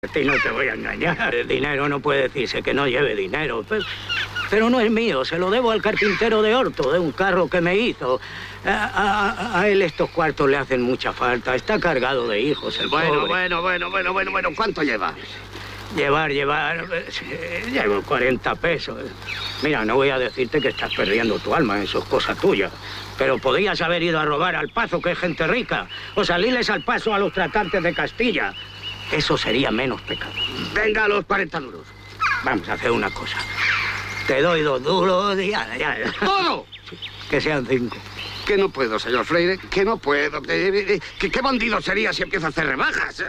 Y no te voy a engañar. El dinero no puede decirse que no lleve dinero. Pero no es mío, se lo debo al carpintero de Horto, de un carro que me hizo. A él estos cuartos le hacen mucha falta. Está cargado de hijos, el Bueno, pobre. ¿cuánto lleva? Llevar. Llevo 40 pesos. Mira, no voy a decirte que estás perdiendo tu alma, eso es cosa tuya. Pero podías haber ido a robar al Pazo, que es gente rica. O salirles al paso a los tratantes de Castilla. Eso sería menos pecado. Venga, los 40 duros. Vamos a hacer una cosa. Te doy 2 duros y ya. ¡Todo! Que sean 5. Que no puedo, señor Freire, que no puedo. ¿Qué bandido sería si empiezo a hacer rebajas?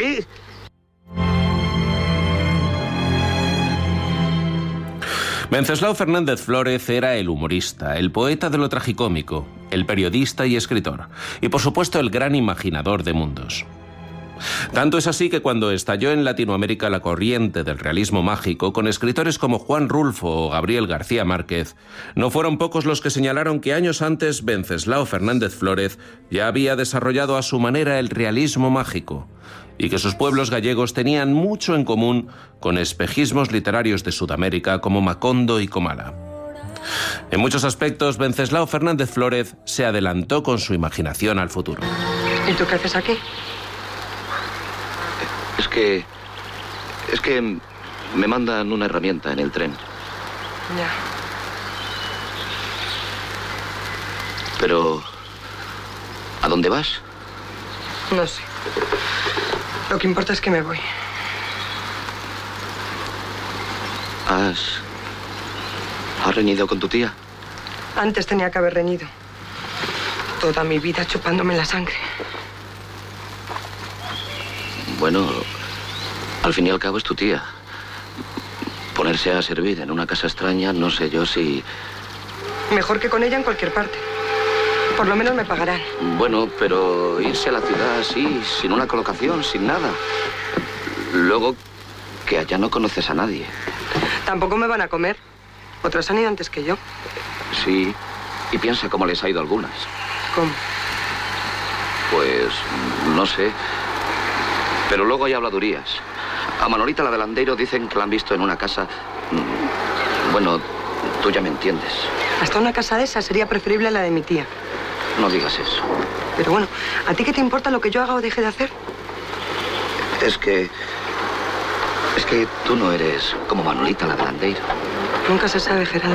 Wenceslao Fernández Flórez era el humorista, el poeta de lo tragicómico, el periodista y escritor, y por supuesto el gran imaginador de mundos. Tanto es así que cuando estalló en Latinoamérica la corriente del realismo mágico, con escritores como Juan Rulfo o Gabriel García Márquez, no fueron pocos los que señalaron que años antes Wenceslao Fernández Flórez ya había desarrollado a su manera el realismo mágico, y que sus pueblos gallegos tenían mucho en común con espejismos literarios de Sudamérica como Macondo y Comala. En muchos aspectos, Wenceslao Fernández Flórez se adelantó con su imaginación al futuro. ¿Y tú qué haces aquí? Es que me mandan una herramienta en el tren. Ya. Pero... ¿a dónde vas? No sé. Lo que importa es que me voy. ¿Has reñido con tu tía? Antes tenía que haber reñido. Toda mi vida chupándome la sangre. Bueno, al fin y al cabo es tu tía. Ponerse a servir en una casa extraña, no sé yo si... Mejor que con ella en cualquier parte. Por lo menos me pagarán. Bueno, pero irse a la ciudad así, sin una colocación, sin nada. Luego, que allá no conoces a nadie. Tampoco me van a comer. Otras han ido antes que yo. Sí, y piensa cómo les ha ido a algunas. ¿Cómo? Pues, no sé. Pero luego hay habladurías. A Manolita la de Landeiro dicen que la han visto en una casa... Bueno, tú ya me entiendes. Hasta una casa de esa sería preferible a la de mi tía. No digas eso. Pero bueno, ¿a ti qué te importa lo que yo haga o deje de hacer? Es que tú no eres como Manolita la de Landeiro. Nunca se sabe, Gerardo.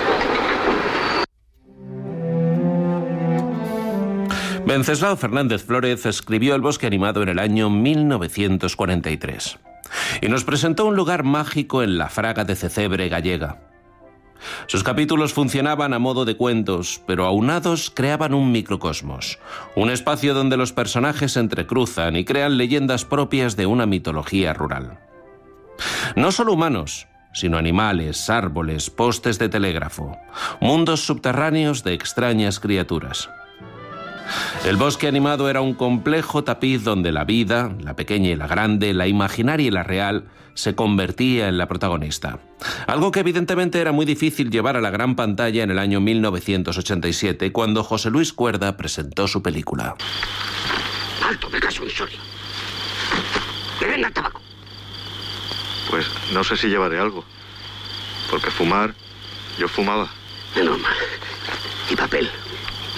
Wenceslao Fernández Flórez escribió El bosque animado en el año 1943 y nos presentó un lugar mágico en la Fraga de Cecebre gallega. Sus capítulos funcionaban a modo de cuentos, pero aunados creaban un microcosmos, un espacio donde los personajes se entrecruzan y crean leyendas propias de una mitología rural. No solo humanos, sino animales, árboles, postes de telégrafo, mundos subterráneos de extrañas criaturas. El bosque animado era un complejo tapiz donde la vida, la pequeña y la grande, la imaginaria y la real, se convertía en la protagonista. Algo que evidentemente era muy difícil llevar a la gran pantalla en el año 1987, cuando José Luis Cuerda presentó su película. ¡Alto, me caso en Soria! ¿Me ven al tabaco? Pues no sé si llevaré algo. Porque fumar, yo fumaba. Menos mal. Y papel.